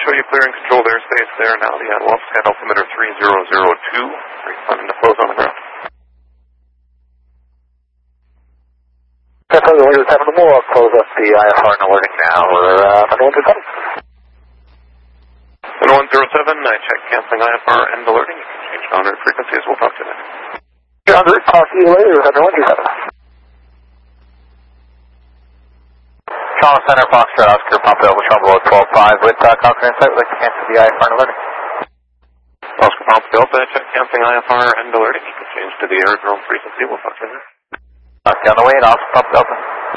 show you clearing controlled airspace there now. The Antelope Sky altimeter 3002. Responding to flows on the ground. That's the leader 7 more. I'll close up the IFR and alerting now. We're on 107. 107, I check canceling IFR and alerting. You can change non-route frequencies. We'll talk to you then. John Root, talk to you later. 107. Charles Center, Foxtrot, Oscar, Papa Delta, Trumbull, 12-5 with confidence. I would like to cancel the IFR and alerting. Oscar, Papa Delta, check canceling IFR and alerting. You can change to the aerodrome frequency. We'll talk to you then. Oscar on the way, and Oscar, Papa Delta.